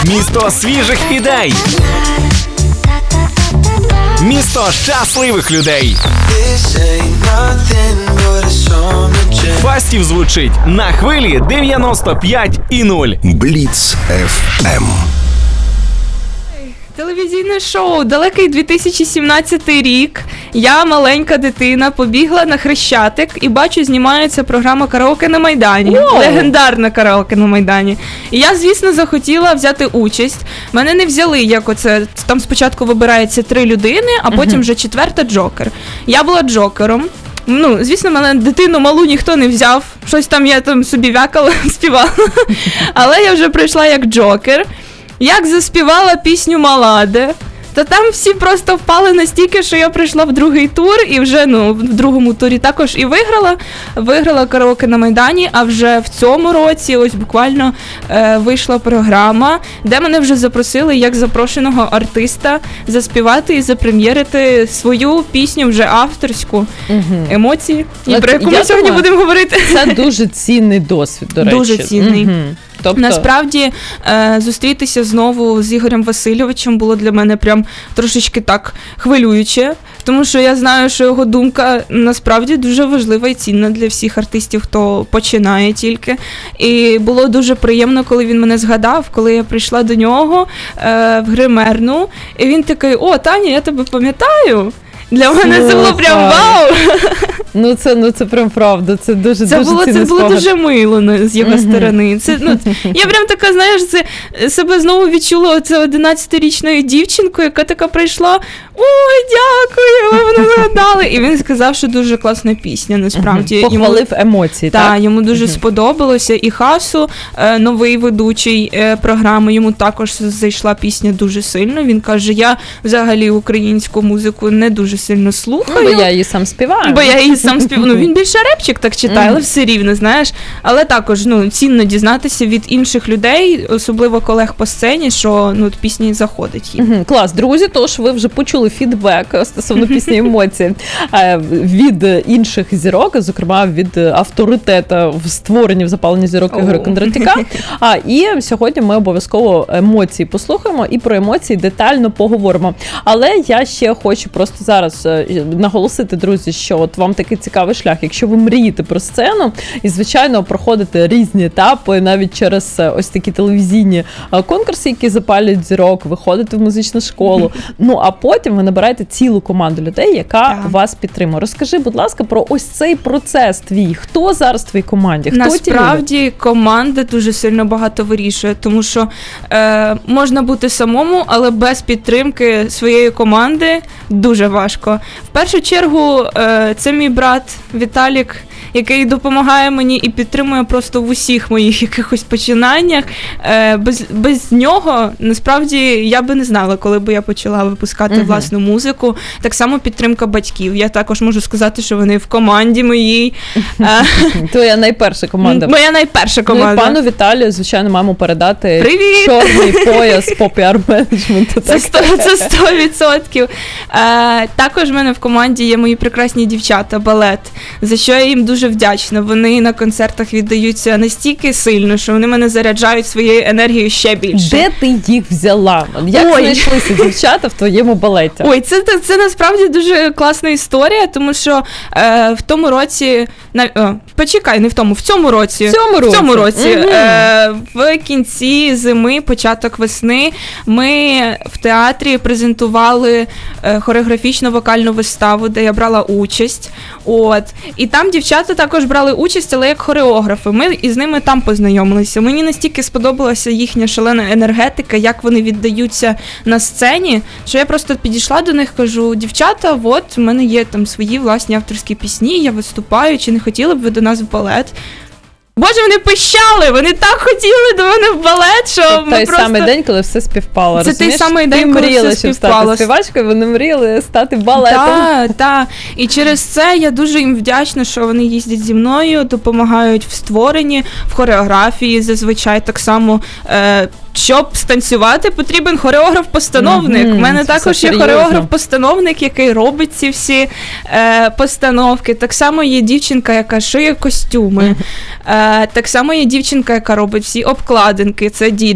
Місто свіжих ідей. Місто щасливих людей. Фастів звучить на хвилі 95,0. Бліц FM. Телевізійне шоу. Далекий 2017 рік. Я, маленька дитина, побігла на Хрещатик і бачу, знімається програма «Караоке на Майдані». Легендарна «Караоке на Майдані». І я, звісно, захотіла взяти участь. Мене не взяли, як оце, там спочатку вибирається 3 людини, а потім вже 4-та джокер. Я була джокером. Ну, звісно, мене дитину малу ніхто не взяв. Щось там я там собі вякала, співала. Але я вже прийшла як джокер. Як заспівала пісню «Маладе», то там всі просто впали настільки, що я прийшла в другий тур і вже в другому турі також і виграла «Караоке на Майдані», а вже в цьому році ось буквально вийшла програма, де мене вже запросили як запрошеного артиста заспівати і запрем'єрити свою пісню вже авторську «Емоції», про яку ми сьогодні будемо говорити. Це дуже цінний досвід, до речі. Дуже цінний. Тобто... Насправді, зустрітися знову з Ігорем Васильовичем було для мене прям трошечки так хвилююче, тому що я знаю, що його думка насправді дуже важлива і цінна для всіх артистів, хто починає тільки. І було дуже приємно, коли він мене згадав, коли я прийшла до нього в гримерну, і він такий: «О, Таня, я тебе пам'ятаю». Для мене це було прям вау! Ну це прям правда, це дуже цінний спогад. Це було дуже мило з його сторони. Це, я прям така, знаєш, себе знову відчула оце 11-річною дівчинкою, яка така прийшла: «Ой, дякую, ви мене згадали». І він сказав, що дуже класна пісня, насправді. Похвалив емоції, так? Так, йому дуже сподобалося. І Хасу, новий ведучий програми, йому також зайшла пісня дуже сильно. Він каже: «Я взагалі українську музику не дуже сильно слухаю». Бо я її сам співаю. Він більше репчик так читає, але все рівно, знаєш. Але також, цінно дізнатися від інших людей, особливо колег по сцені, що пісні заходить їм. Клас, друзі, тож ви вже почули фідбек стосовно пісні «Емоції» від інших зірок, зокрема від авторитета в створенні, в запаленні зірок Ігоря Кондратюка. І сьогодні ми обов'язково емоції послухаємо і про емоції детально поговоримо. Але я ще хочу просто зараз наголосити, друзі, що от вам такий цікавий шлях. Якщо ви мрієте про сцену і, звичайно, проходите різні етапи, навіть через ось такі телевізійні конкурси, які запалюють зірок, виходите в музичну школу, а потім ви набираєте цілу команду людей, яка вас підтримує. Розкажи, будь ласка, про ось цей процес твій. Хто зараз в твоїй команді? Хто Насправді, команда дуже сильно багато вирішує, тому що можна бути самому, але без підтримки своєї команди дуже важко. В першу чергу, це мій брат Віталік, який допомагає мені і підтримує просто в усіх моїх якихось починаннях. Без нього, насправді, я би не знала, коли би я почала випускати власну музику. Так само підтримка батьків. Я також можу сказати, що вони в команді моїй. Твоя найперша команда. Моя найперша команда. Пану Віталію, звичайно, маємо передати Привіт! чорний пояс по піар-менеджменту. Це 100%. Також в мене в команді є мої прекрасні дівчата, балет, за що я їм дуже вдячна. Вони на концертах віддаються настільки сильно, що вони мене заряджають своєю енергією ще більше. Де ти їх взяла? Як знайшлися дівчата в твоєму балеті? Ой, це насправді дуже класна історія, тому що в тому році, в цьому році, в кінці зими, початок весни, ми в театрі презентували хореографічно-вокальну виставу, де я брала участь. І там дівчата також брали участь, але як хореографи. Ми із ними там познайомилися. Мені настільки сподобалася їхня шалена енергетика, як вони віддаються на сцені, що я просто підійшла до них, кажу: «Дівчата, от в мене є там свої власні авторські пісні, я виступаю, чи не хотіли б ви до нас в балет?» Боже, вони пищали, вони так хотіли до мене в балет, що той самий день, коли все співпало. Це той самий день, коли все співпало. Стати співачкою, вони мріяли стати балетом. Так. І через це я дуже їм вдячна, що вони їздять зі мною, допомагають в створенні, в хореографії, зазвичай так само. Щоб станцювати, потрібен хореограф-постановник. У мене також є хореограф-постановник, який робить ці всі постановки. Так само є дівчинка, яка шиє костюми. Так само є дівчинка, яка робить всі обкладинки, це діджей.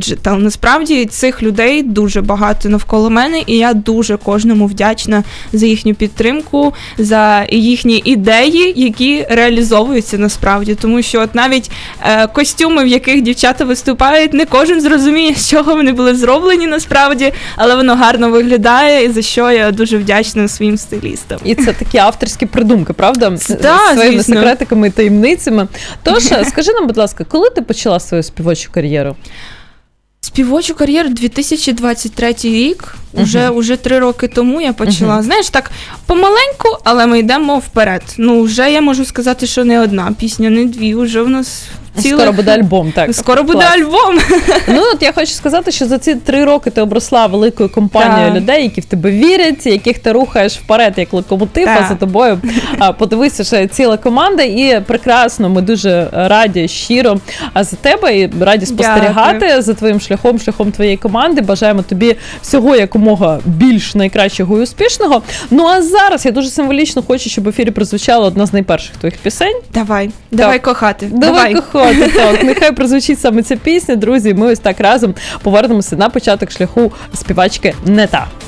діджитал. Насправді цих людей дуже багато навколо мене, і я дуже кожному вдячна за їхню підтримку, за їхні ідеї, які реалізовуються насправді. Тому що от навіть костюми, в яких дівчата виступають, не кожен зрозуміє, з чого вони були зроблені насправді, але воно гарно виглядає, і за що я дуже вдячна своїм стилістам. І це такі авторські придумки, правда? Да, своїми звісно. секретиками і таємницями. Тож, скажи нам, будь ласка, коли ти почала свою співочу кар'єру? Співочу кар'єру 2023 рік, уже 3 роки тому я почала. Знаєш, так помаленьку, але ми йдемо вперед. Ну, вже я можу сказати, що не одна пісня, не 2, вже в нас Скоро буде альбом, так. Скоро буде Клас. альбом. Ну, от я хочу сказати, що за ці 3 роки ти обросла великою компанією Так. людей, які в тебе вірять, яких ти рухаєш вперед, як локомотив, Так. а за тобою подивися, що ціла команда, і прекрасно, ми дуже раді, щиро за тебе, і раді спостерігати за твоїм шляхом твоєї команди. Бажаємо тобі всього якомога більш найкращого і успішного. Ну, а зараз я дуже символічно хочу, щоб в ефірі прозвучала одна з найперших твоїх пісень. Давай кохати. Давай кохати, так. Нехай прозвучить саме ця пісня, друзі. Ми ось так разом повернемося на початок шляху співачки Нета.